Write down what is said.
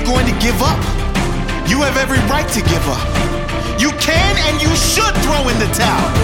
going to give up, you have every right to give up. You can and you should throw in the towel.